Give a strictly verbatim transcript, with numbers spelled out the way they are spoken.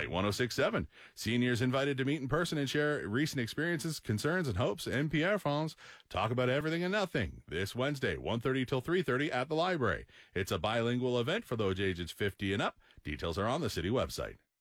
Light one oh six point seven. Seniors invited to meet in person and share recent experiences, concerns, and hopes. And Pierre France talk about everything and nothing this Wednesday, one thirty till three thirty at the library. It's a bilingual event for those ages fifty and up. Details are on the city website.